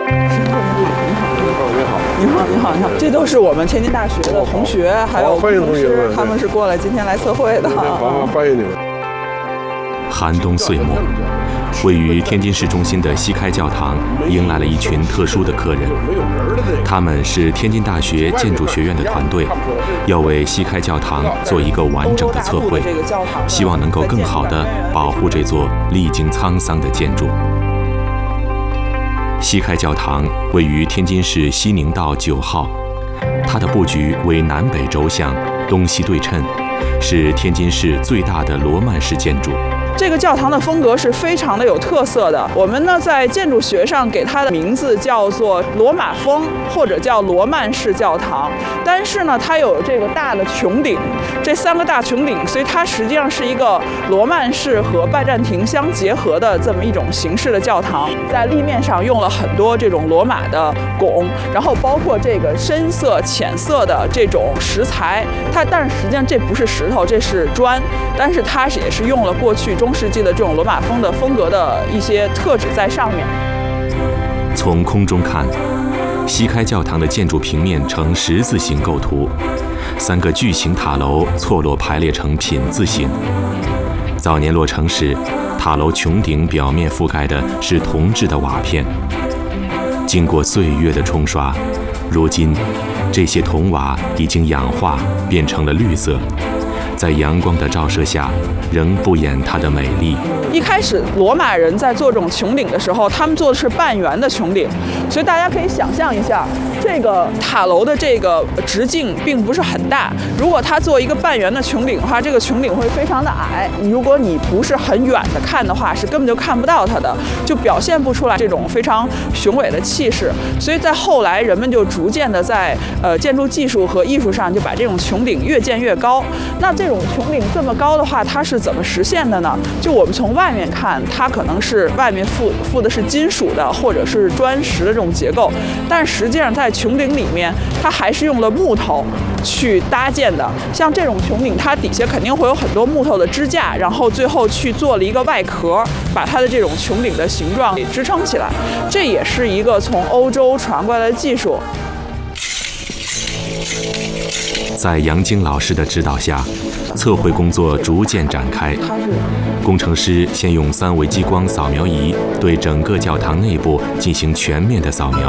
你好，这都是我们天津大学的同学，还有欢迎同学们， 他们是过来今天来测绘的。 欢迎你们。 寒冬岁末，位于天津市中心的西开教堂迎来了一群特殊的客人，他们是天津大学建筑学院的团队，要为西开教堂做一个完整的测绘，希望能够更好地保护这座历经沧桑的建筑。西开教堂位于天津市西宁道9号，它的布局为南北轴向、东西对称，是天津市最大的罗曼式建筑。 这个教堂的风格是非常的有特色的。我们呢在建筑学上给它的名字叫做罗马风，或者叫罗曼式教堂。但是呢，它有这个大的穹顶，这3个大穹顶，所以它实际上是一个罗曼式和拜占庭相结合的这么一种形式的教堂。在立面上用了很多这种罗马的拱，然后包括这个深色、浅色的这种石材。但是实际上这不是石头，这是砖，但是它也是用了过去中世纪的这种罗马风的风格的一些特质在上面。 从空中看，西开教堂的建筑平面呈十字形构图，3个巨型塔楼错落排列成品字形。早年落成时，塔楼穹顶表面覆盖的是铜制的瓦片，经过岁月的冲刷，如今这些铜瓦已经氧化，变成了绿色，在阳光的照射下，仍不掩它的美丽。 一开始罗马人在做这种穹顶的时候，他们做的是半圆的穹顶，所以大家可以想象一下，这个塔楼的这个直径并不是很大。如果它做一个半圆的穹顶的话，这个穹顶会非常的矮。如果你不是很远的看的话，是根本就看不到它的，就表现不出来这种非常雄伟的气势。所以在后来，人们就逐渐的在建筑技术和艺术上就把这种穹顶越建越高。那这种穹顶这么高的话，它是怎么实现的呢？就我们从外面看，它可能是外面附的是金属的或者是砖石的这种结构，但实际上在穹顶里面，它还是用了木头去搭建的。像这种穹顶，它底下肯定会有很多木头的支架，然后最后去做了一个外壳，把它的这种穹顶的形状给支撑起来。这也是一个从欧洲传过来的技术。 在杨晶老师的指导下，测绘工作逐渐展开。工程师先用3维激光扫描仪对整个教堂内部进行全面的扫描，